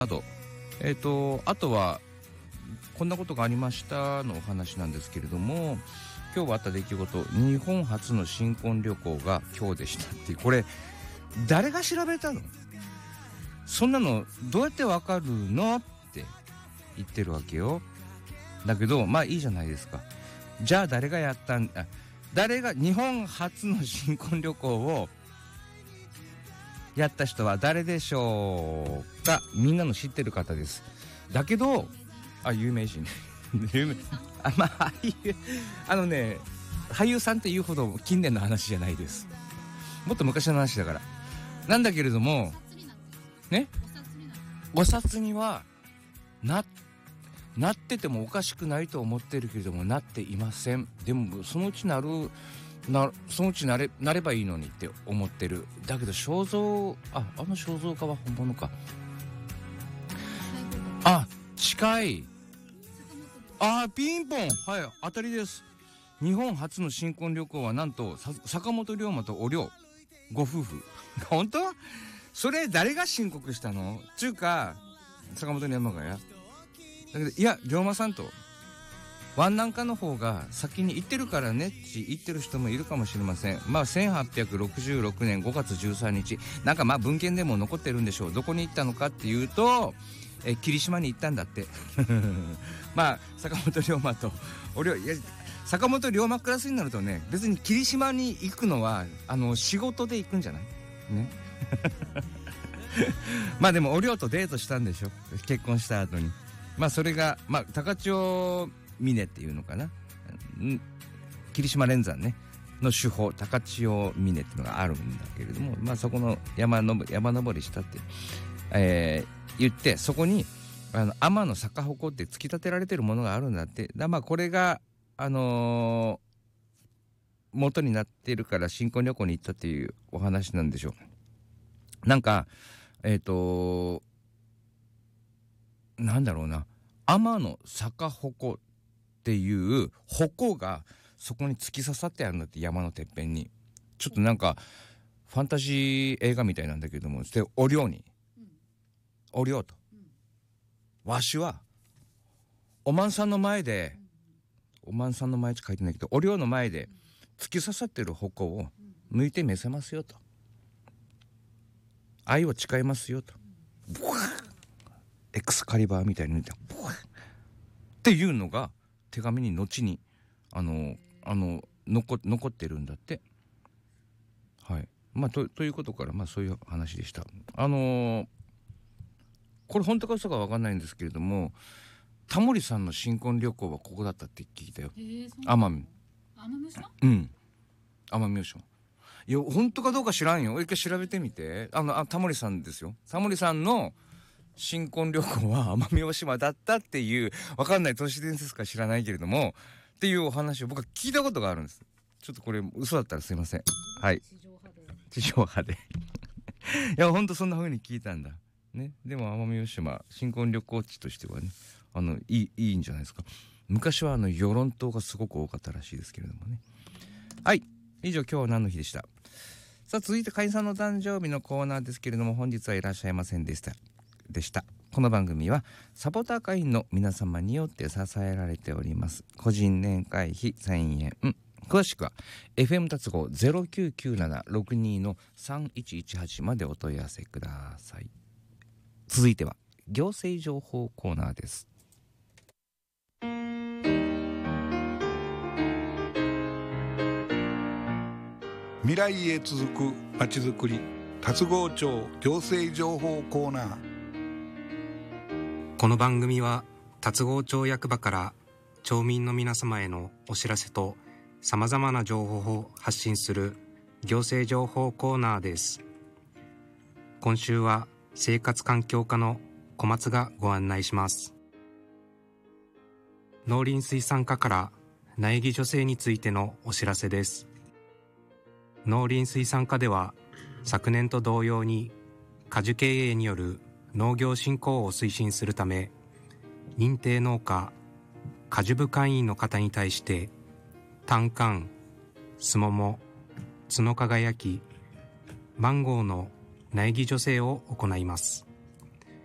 など、あとはこんなことがありましたのお話なんですけれども、今日あった出来事、日本初の新婚旅行が今日でしたっていう、これ誰が調べたの？そんなのどうやってわかるのって言ってるわけよ。だけどまあいいじゃないですか。じゃあ誰がやったんだ、誰が日本初の新婚旅行をやった人は誰でしょうか。みんなの知ってる方です。だけど有名人まあ俳優さんっていうほど近年の話じゃないです。もっと昔の話だからなんだけれどもね、お札にはなっててもおかしくないと思ってるけれどもなっていません。でもそのうちなればいいのにって思ってる。だけど肖像肖像画は本物か。近い。ピンポン、はい、当たりです。日本初の新婚旅行はなんと坂本龍馬とお涼ご夫婦本当？それ誰が申告したの？ちゅうか坂本龍馬がや。だけどいや龍馬さんと湾南家の方が先に行ってるからねって言ってる人もいるかもしれません。1866年5月13日なんか文献でも残ってるんでしょう。どこに行ったのかっていうと霧島に行ったんだって坂本龍馬と坂本龍馬クラスになるとね、別に霧島に行くのは仕事で行くんじゃないねでもお涼とデートしたんでしょ、結婚した後に。それが高千穂峰っていうのかな、霧島連山ねの手法高千穂峰っていうのがあるんだけれども、そこの山登りしたって、言ってそこに天の逆鉾って突き立てられてるものがあるんだって。これが元になってるから新婚旅行に行ったっていうお話なんでしょう。なんかなんだろうな、天の逆鉾っていう鉾がそこに突き刺さってあるんだって、山のてっぺんに。ちょっとなんかファンタジー映画みたいなんだけども、でお涼と、わしはおまんさんの前で、おまんさんの前って書いてないけどお涼の前で突き刺さってる鉾を抜いてみせますよと、愛を誓いますよと、ブワーエクスカリバーみたいに抜いてブワーっていうのが手紙に後に残ってるんだって。はい。ということからそういう話でした。これ本当か嘘か分かんないんですけれども、タモリさんの新婚旅行はここだったって聞いたよ。奄美島？奄美大島。いや本当かどうか知らんよ。一回調べてみて。タモリさんですよ。タモリさんの新婚旅行は奄美大島だったっていう、分かんない都市伝説か知らないけれどもっていうお話を僕は聞いたことがあるんです。ちょっとこれ嘘だったらすいません。はい、地上波でいや本当そんな風に聞いたんだね。でも奄美大島新婚旅行地としてはねいいんじゃないですか。昔は与論島がすごく多かったらしいですけれどもね。はい、以上今日は何の日でした。さあ続いて会員さんの誕生日のコーナーですけれども、本日はいらっしゃいませんでした。この番組はサポーター会員の皆様によって支えられております。個人年会費1000円、詳しくは FM 達合 099762-3118 までお問い合わせください。続いては行政情報コーナーです。 未来へ続くまちづくり、達合町行政情報コーナー。 この番組は達合町役場から町民の皆様へのお知らせとさまざまな情報を発信する行政情報コーナーです。今週は生活環境課の小松がご案内します。農林水産課から苗木助成についてのお知らせです。農林水産課では昨年と同様に果樹経営による農業振興を推進するため、認定農家果樹部会員の方に対して単管、すもも、角輝き、マンゴーの苗木助成を行います。